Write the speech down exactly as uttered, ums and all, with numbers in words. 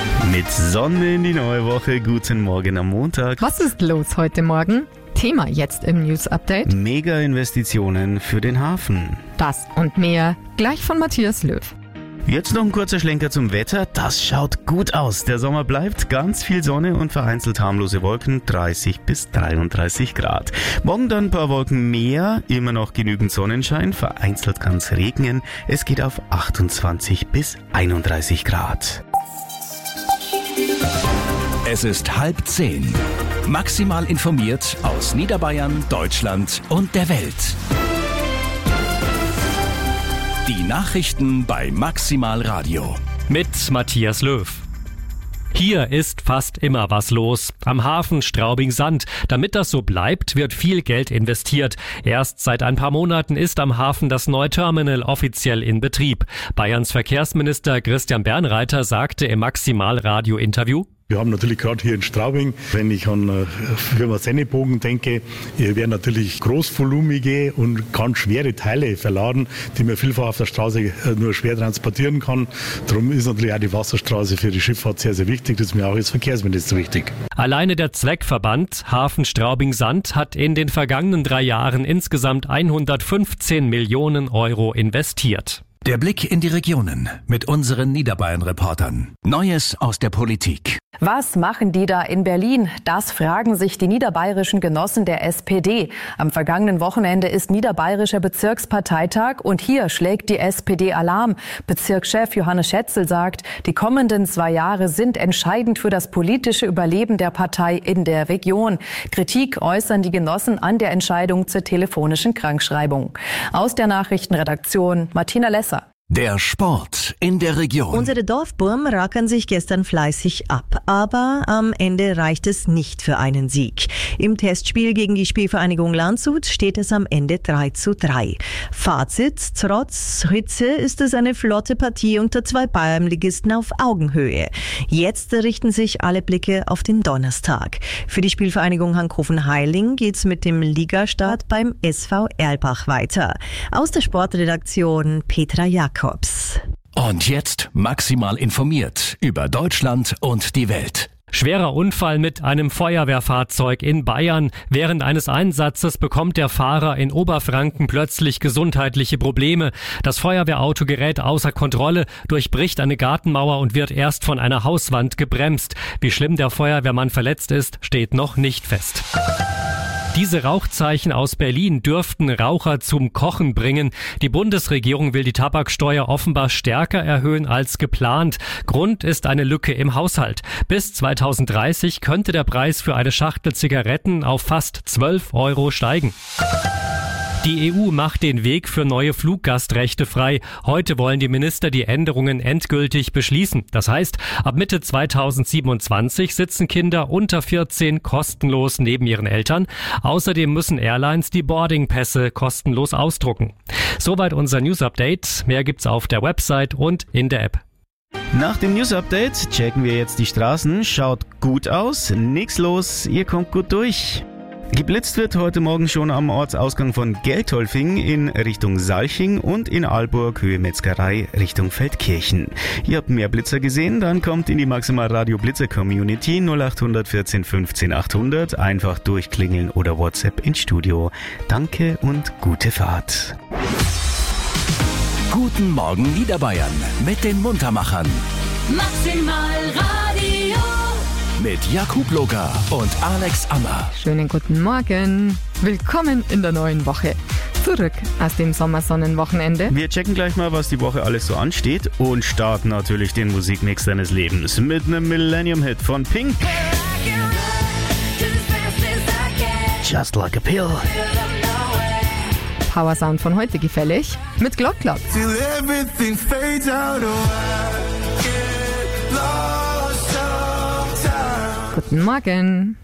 Mit Sonne in die neue Woche. Guten Morgen am Montag. Was ist los heute Morgen? Thema jetzt im News-Update. Mega-Investitionen für den Hafen. Das und mehr gleich von Matthias Löw. Jetzt noch ein kurzer Schlenker zum Wetter. Das schaut gut aus. Der Sommer bleibt, ganz viel Sonne und vereinzelt harmlose Wolken, dreißig bis dreiunddreißig Grad. Morgen dann ein paar Wolken mehr, immer noch genügend Sonnenschein, vereinzelt kann es regnen. Es geht auf achtundzwanzig bis einunddreißig Grad. Es ist halb zehn. Maximal informiert aus Niederbayern, Deutschland und der Welt. Die Nachrichten bei Maximal Radio. Mit Matthias Löw. Hier ist fast immer was los. Am Hafen Straubing-Sand. Damit das so bleibt, wird viel Geld investiert. Erst seit ein paar Monaten ist am Hafen das neue Terminal offiziell in Betrieb. Bayerns Verkehrsminister Christian Bernreiter sagte im Maximal-Radio-Interview: Wir haben natürlich gerade hier in Straubing, wenn ich an äh, Firma Sennebogen denke, äh, werden natürlich großvolumige und ganz schwere Teile verladen, die man vielfach auf der Straße äh, nur schwer transportieren kann. Darum ist natürlich auch die Wasserstraße für die Schifffahrt sehr, sehr wichtig. Das ist mir auch als Verkehrsminister wichtig. Alleine der Zweckverband Hafen Straubing-Sand hat in den vergangenen drei Jahren insgesamt hundertfünfzehn Millionen Euro investiert. Der Blick in die Regionen mit unseren Niederbayern-Reportern. Neues aus der Politik. Was machen die da in Berlin? Das fragen sich die niederbayerischen Genossen der S P D. Am vergangenen Wochenende ist niederbayerischer Bezirksparteitag und hier schlägt die S P D Alarm. Bezirkschef Johannes Schätzel sagt, die kommenden zwei Jahre sind entscheidend für das politische Überleben der Partei in der Region. Kritik äußern die Genossen an der Entscheidung zur telefonischen Krankschreibung. Aus der Nachrichtenredaktion Martina Lesser. Der Sport in der Region. Unsere Dorfburm rackern sich gestern fleißig ab, aber am Ende reicht es nicht für einen Sieg. Im Testspiel gegen die Spielvereinigung Landshut steht es am Ende drei zu drei. Fazit: Trotz Hitze ist es eine flotte Partie unter zwei Bayernligisten auf Augenhöhe. Jetzt richten sich alle Blicke auf den Donnerstag. Für die Spielvereinigung Hankhofen-Heiling geht's mit dem Ligastart beim S V Erlbach weiter. Aus der Sportredaktion Petra Jakob. Und jetzt maximal informiert über Deutschland und die Welt. Schwerer Unfall mit einem Feuerwehrfahrzeug in Bayern. Während eines Einsatzes bekommt der Fahrer in Oberfranken plötzlich gesundheitliche Probleme. Das Feuerwehrauto gerät außer Kontrolle, durchbricht eine Gartenmauer und wird erst von einer Hauswand gebremst. Wie schlimm der Feuerwehrmann verletzt ist, steht noch nicht fest. Diese Rauchzeichen aus Berlin dürften Raucher zum Kochen bringen. Die Bundesregierung will die Tabaksteuer offenbar stärker erhöhen als geplant. Grund ist eine Lücke im Haushalt. Bis zweitausenddreißig könnte der Preis für eine Schachtel Zigaretten auf fast zwölf Euro steigen. Die E U macht den Weg für neue Fluggastrechte frei. Heute wollen die Minister die Änderungen endgültig beschließen. Das heißt, ab Mitte zweitausendsiebenundzwanzig sitzen Kinder unter vierzehn kostenlos neben ihren Eltern. Außerdem müssen Airlines die Boardingpässe kostenlos ausdrucken. Soweit unser News-Update. Mehr gibt's auf der Website und in der App. Nach dem News-Update checken wir jetzt die Straßen. Schaut gut aus, nix los, ihr kommt gut durch. Geblitzt wird heute Morgen schon am Ortsausgang von Geltolfing in Richtung Salching und in Alburg Höhe Metzgerei Richtung Feldkirchen. Ihr habt mehr Blitzer gesehen? Dann kommt in die Maximal Radio Blitzer Community null acht vierzehn fünfzehn achthundert. Einfach durchklingeln oder WhatsApp ins Studio. Danke und gute Fahrt. Guten Morgen Niederbayern mit den Muntermachern. Maximal Radio. Mit Jakub Loga und Alex Ammer. Schönen guten Morgen. Willkommen in der neuen Woche. Zurück aus dem Sommersonnenwochenende. Wir checken gleich mal, was die Woche alles so ansteht und starten natürlich den Musikmix deines Lebens mit einem Millennium-Hit von Pink. Just Like a Pill. Power Sound von heute gefällig mit Glock Glock. Guten Morgen.